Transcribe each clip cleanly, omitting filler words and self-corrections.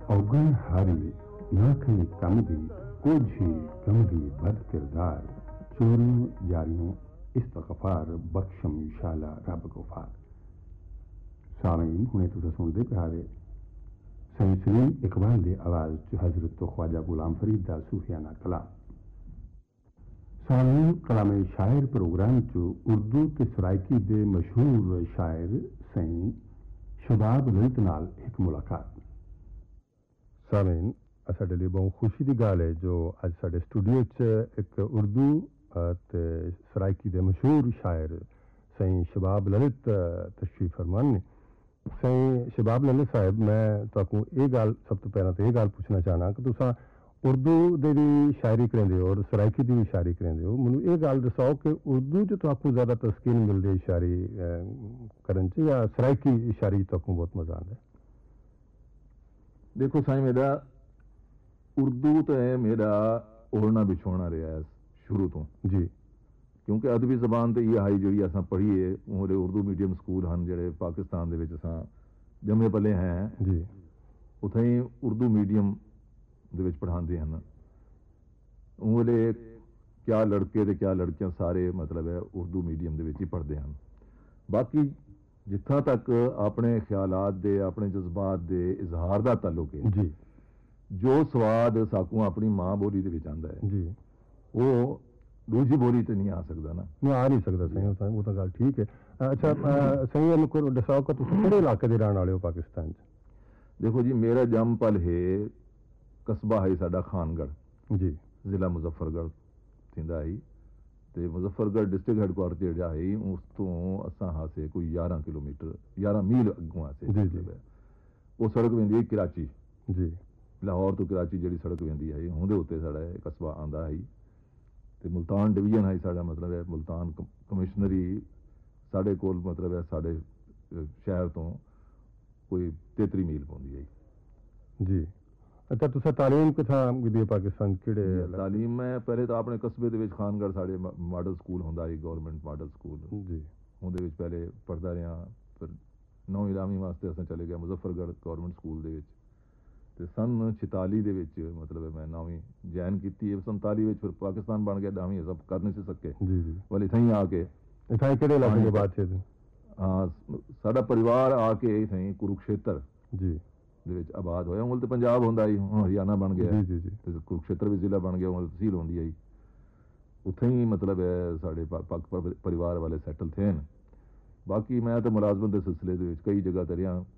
औगण हारी नाखी कमदी कोझी कमदी बद किरदार चोरों जारियों इस्तगफार बख्शम इंशाअल्लाह रब गफार। सामीन हुणे तुसीं सुणदे पिया सईद सलीम इकबाल दी आवाज़ च हज़रत ख्वाजा गुलाम फरीद दा सूफियाना कलाम। सामीन कलाम शायर प्रोग्राम च उर्दू ते सराइकी दे मशहूर शायर सईद शबाब ललित नाल एक मुलाकात। सामीन साडे लिए बहुत खुशी की गल है जो अज साडे स्टूडियो च एक उर्दू ते सराइकी दे मशहूर शायर सईद शबाब ललित तशरीफ फरमान ने। सईद शबाब ललित साहब मैं तुहानू ये गल सब तो पहला तो ये गल पूछना चाहना कि तुसा उर्दू दे भी शायरी करेंदे हो और सराइकी की भी शायरी करेंदे हो। मैनू ये गल दसाओ कि उर्दू च तुहानू ज़्यादा तस्कीन मिलती है शायरी करन च या सराइकी शायरी तुहानू बहुत मजा आता है? देखो साईं मेरा उर्दू तो है मेरा ओढ़ना बिछोना रहा है शुरू तो जी, क्योंकि अदबी जबान तो ये हाई जी असा पढ़ी है मोरे उर्दू मीडियम स्कूल हैं जोड़े पाकिस्तान के जमे पले हैं जी, उथे ही उर्दू मीडियम पढ़ाते हैं। उहले क्या लड़के ते क्या लड़कियां सारे मतलब है उर्दू मीडियम ही पढ़ते हैं। बाकी जिथा तक अपने ख्यालात दे अपने जज्बात दे इजहार का ताल्लुक है जी, जो स्वाद साकू अपनी माँ बोली के आता है जी, वो दूसरी बोली तो नहीं आ सकता ना। मैं आ नहीं सकता सही वो तो गल ठीक है। अच्छा सही इनको दसाओ कि तुम किहड़े इलाके के रहने वाले हो पाकिस्तान च? देखो जी मेरा जम पल है कस्बा है साडा खानगढ़ जी, जिला मुजफ्फरगढ़ थींदा है ते मुजफ्फरगढ़ डिस्ट्रिक्ट हैडक्वार्टर जो है उस तो असा हासे कोई 11 किलोमीटर 11 मील अगों हासे जी, जी, वो सड़क वेंदी है कराची जी, लाहौर तो कराची जी सड़क वेंदी है उहदे उत्ते साडा कस्बा आंदा है ते मुल्तान डिवीजन है साडा मतलब है मुल्तान कमिश्नरी साढ़े कोल मतलब है साढ़े शहर तो कोई 33 मील पौंदी है जी। अच्छा तुसा तालीम किथा दी पाकिस्तान केड़े? तालीम मैं पहले तो अपने कस्बे दे खानगढ़ साढ़े मॉडल स्कूल होंदा है गवर्नमेंट मॉडल स्कूल जी, उहदे विच पहले पढ़दा रहा फिर 9वीं 11वीं वास्ते असां चले गए मुजफ्फरगढ़ गवर्नमेंट स्कूल दे विच ते सन 46 दे विच मतलब मैं 9वीं ज्वाइन की 47 विच फिर पाकिस्तान बन गया 10वीं सब कर नहीं सके जी, जी। वाले इत्थें आके इथा केड़े इलाके के बाद थे? हाँ साडा परिवार आके इत्थें कुरुक्षेत्र जी, दे विच आबाद होया। उंगल तो पंजाब होंदा ही हुण हरियाणा बन गया जी, जी, जी, ते कुरुक्षेत्र भी जिला बन गया उंगल तहसील होंदी आई उत्थे ही मतलब है साढ़े पाक परिवार वाले सैटल थे। बाकी मैं तो मुलाजमत के सिलसिले दे विच कई जगह ते रहा।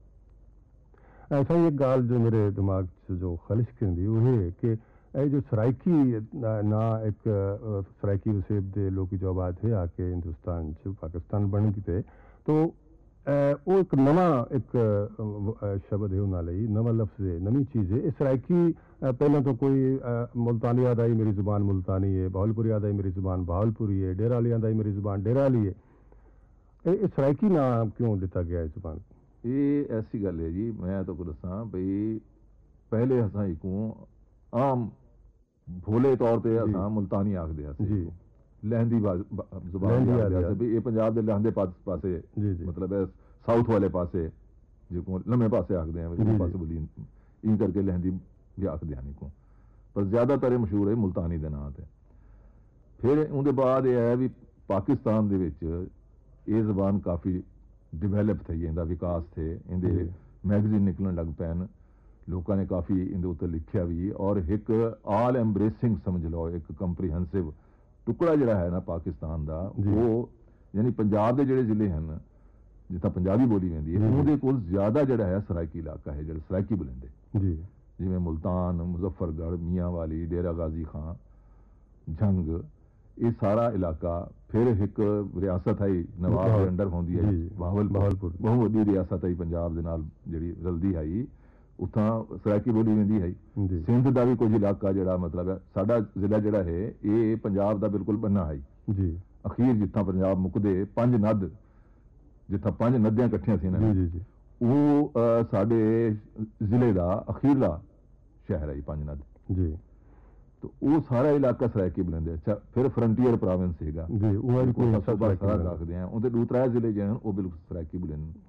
ऐसा ही एक गाल जो मेरे दिमाग च जो खलिश करी वो है कि ये जो सराइकी ना एक सराइकी वसेब दे लोग जो आबाद है आके हिंदुस्तान च पाकिस्तान बन गए तो वो एक नवा एक शब्द है उन्होंने नवा लफ्ज़ है नवी चीज़ है। इस सराइकी पहले तो कोई मुल्तानी याद आई मेरी ज़ुबान मुल्तानी है, बहावलपुरी याद आई मेरी ज़ुबान बहावलपुरी है, डेरा वाली याद आई मेरी ज़ुबान डेरा वाली है। इस सराइकी नाम क्यों दिता गया है ज़ुबान को? ये ऐसी गल है जी मैं तो दसा भाई पहले असा एक आम भोले तौर पर असा मुल्तानी आखदे जी, लहंदी जुबान ये पंजाब के लहंदे पासे मतलब है साउथ वाले पासे जो लम्हे पासे आखदे हैं पासे बोली इन करके लहंदी भी आखदे हैं को पर ज्यादातर मशहूर है मुल्तानी के नाम से। फिर उनके बाद यह है भी पाकिस्तान दे विच ये जबान काफ़ी डिवेलप थी इंदा विकास थे इंदे मैगजीन निकलन लग पैन लोगों ने काफ़ी इंदे उत्ते लिखिया भी और एक ऑल एम्ब्रेसिंग समझ लो एक कंप्रीहेंसिव टुकड़ा जड़ा है ना पाकिस्तान का वो यानी पंजाब के जोड़े जिले हैं जितना पंजाबी बोली वेंदी है उहदे कोल ज्यादा जड़ा है सराइकी इलाका है जो सराइकी बोलेंदे जी, जिमें मुल्तान मुजफ्फरगढ़ मियांवाली डेरा गाजी खां जंग ये सारा इलाका फिर एक रियासत है नवाब के अंडर होंदी है बहावलपुर बहुत वड्डी रियासत है पंजाब दे नाल जिहड़ी रलदी है उत्थां सराइकी बोली वेंदी है। सिंध का भी कुछ इलाका जड़ा मतलब है साडा जिला जड़ा है ये पंजाब का बिल्कुल बन्ना है जी, अखीर जिथा पंजाब मुकदे 5 नद जिथा 5 नदियां इकट्ठियां सी ना जी, जी, वो साडे जिले का अखीरला शहर है 5 नद जी, तो वो सारा इलाका सराइकी बुलंदे। अच्छा फिर फ्रंटियर प्रोविंस हैगा जी, वो रखते हैं उनके 2-3 जिले जो हैं वो बिल्कुल सराइकी बुलंद